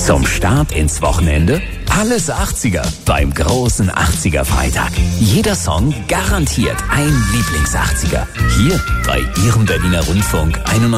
Zum Start ins Wochenende alles 80er beim großen 80er Freitag. Jeder Song garantiert ein Lieblings-80er. Hier bei Ihrem Berliner Rundfunk 91.